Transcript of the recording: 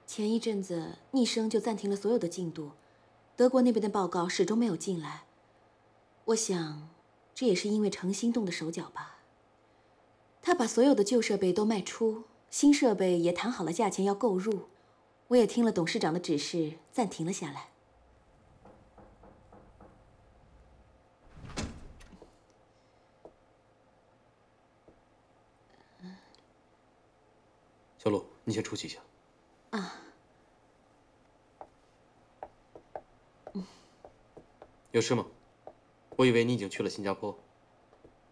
前一阵子，逆生就暂停了所有的进度，德国那边的报告始终没有进来。我想，这也是因为程心动的手脚吧。他把所有的旧设备都卖出，新设备也谈好了价钱要购入。我也听了董事长的指示，暂停了下来。 小陆，你先出去一下。 啊。 有事吗？我以为你已经去了新加坡。